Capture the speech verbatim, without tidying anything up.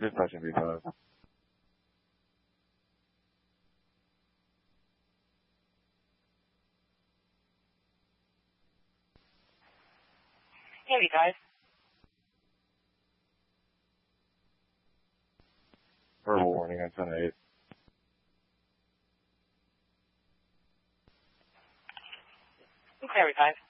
Dispatching V five. Hey, V five. Verbal warning on ten eight. Okay, V five.